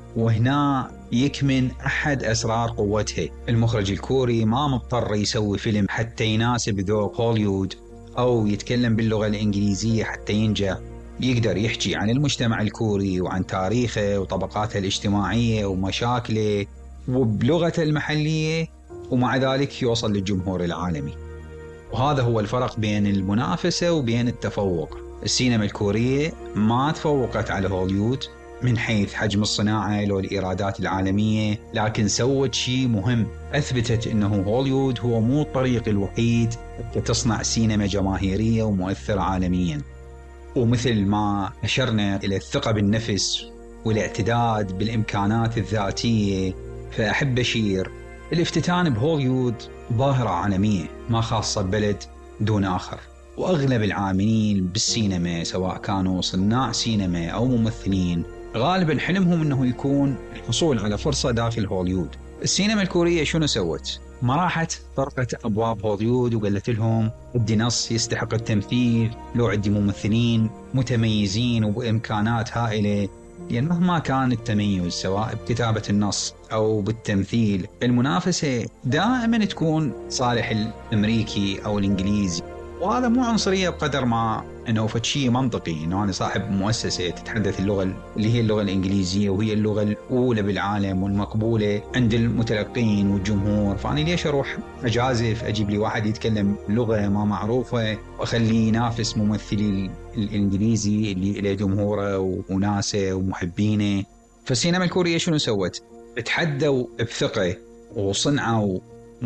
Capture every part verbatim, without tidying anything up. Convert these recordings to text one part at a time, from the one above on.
وهنا يكمن أحد أسرار قوتها. المخرج الكوري ما مضطر يسوي فيلم حتى يناسب ذوق هوليوود أو يتكلم باللغة الإنجليزية حتى ينجح. يقدر يحكي عن المجتمع الكوري وعن تاريخه وطبقاته الاجتماعية ومشاكله وبلغته المحلية، ومع ذلك يوصل للجمهور العالمي. وهذا هو الفرق بين المنافسة وبين التفوق. السينما الكورية ما تفوقت على هوليوود من حيث حجم الصناعة لو الإيرادات العالمية، لكن سوت شيء مهم، أثبتت أنه هوليوود هو مو الطريق الوحيد لتصنع سينما جماهيرية ومؤثرة عالميا. ومثل ما أشرنا إلى الثقة بالنفس والاعتداد بالإمكانات الذاتية، فأحب أشير الافتتان بهوليوود ظاهرة عالمية ما خاصة ببلد دون آخر. وأغلب العاملين بالسينما سواء كانوا صناع سينما أو ممثلين غالبا حلمهم أنه يكون الحصول على فرصة داخل هوليوود. السينما الكورية شنو سوت؟ ما راحت طرقت أبواب هوليوود وقالت لهم عندي نص يستحق التمثيل، لو عندي ممثلين متميزين وبإمكانات هائلة. لأن مهما كان التميز سواء بكتابة النص أو بالتمثيل، المنافسة دائما تكون صالح الأمريكي أو الإنجليزي. وهذا مو عنصرية بقدر ما أنه فتشي منطقي، أنه أنا صاحب مؤسسة تتحدث اللغة اللي هي اللغة الإنجليزية وهي اللغة الأولى بالعالم والمقبولة عند المتلقين والجمهور، فأنا ليش أروح أجازف أجيب لي واحد يتكلم لغة ما معروفة وأخليه ينافس ممثلي الإنجليزي اللي له جمهوره وناسه ومحبينه. فالسينما الكورية شنو سوت؟ تحدوا بثقة وصنعوا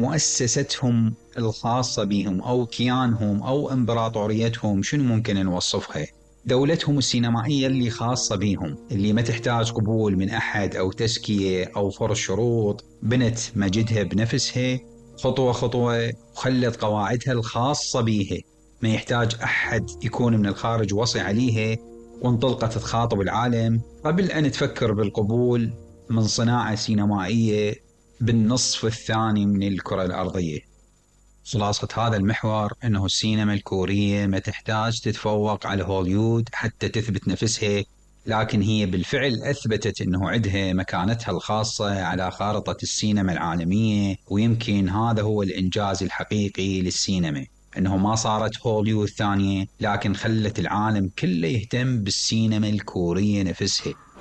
مؤسستهم الخاصة بهم أو كيانهم أو إمبراطوريتهم، شنو ممكن نوصفها؟ دولتهم السينمائية اللي خاصة بهم، اللي ما تحتاج قبول من أحد أو تزكية أو فرض شروط. بنت مجدها بنفسها خطوة خطوة وخلت قواعدها الخاصة بيها، ما يحتاج أحد يكون من الخارج وصي عليها، وانطلقت تخاطب العالم قبل أن تفكر بالقبول من صناعة سينمائية بالنصف الثاني من الكرة الأرضية. خلاصة هذا المحور أنه السينما الكورية ما تحتاج تتفوق على هوليوود حتى تثبت نفسها، لكن هي بالفعل أثبتت أنه عندها مكانتها الخاصة على خارطة السينما العالمية. ويمكن هذا هو الإنجاز الحقيقي للسينما، أنه ما صارت هوليوود ثانية، لكن خلت العالم كله يهتم بالسينما الكورية نفسها.